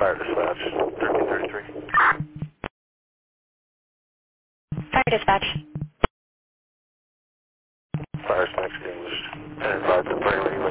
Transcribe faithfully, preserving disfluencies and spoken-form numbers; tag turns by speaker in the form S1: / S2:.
S1: Fire dispatch, thirteen thirty-three.
S2: Fire dispatch.
S1: Fire dispatch, English. And five to English.